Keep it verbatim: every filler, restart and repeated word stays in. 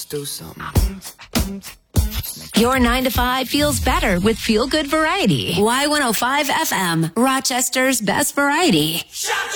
do something. Your nine to five feels better with feel-good variety. Y one oh five F M, Rochester's best variety.